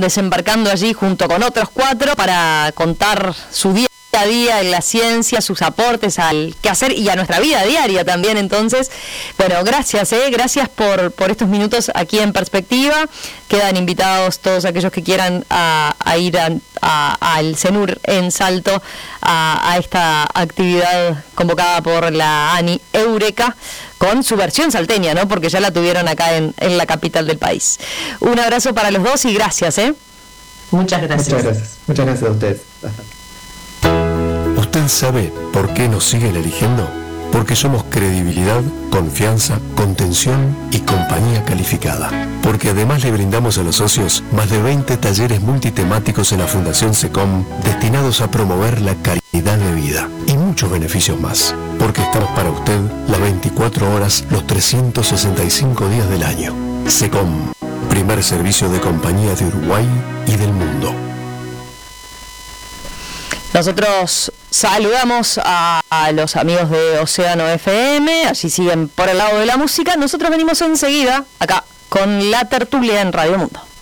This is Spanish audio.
desembarcando allí junto con otros 4 para contar su día a día en la ciencia, sus aportes al quehacer y a nuestra vida diaria también. Entonces, bueno, gracias por estos minutos aquí en Perspectiva. Quedan invitados todos aquellos que quieran a ir al CENUR en Salto a esta actividad convocada por la ANI Eureka, con su versión salteña, ¿no? Porque ya la tuvieron acá en la capital del país. Un abrazo para los dos y gracias, Muchas gracias. Muchas gracias a ustedes. ¿Usted sabe por qué nos siguen eligiendo? Porque somos credibilidad, confianza, contención y compañía calificada. Porque además le brindamos a los socios más de 20 talleres multitemáticos en la Fundación SECOM destinados a promover la calidad de vida y muchos beneficios más. Porque estamos para usted las 24 horas, los 365 días del año. SECOM, primer servicio de compañía de Uruguay y del mundo. Nosotros saludamos a los amigos de Océano FM, allí siguen por el lado de la música. Nosotros venimos enseguida acá con la tertulia en Radio Mundo.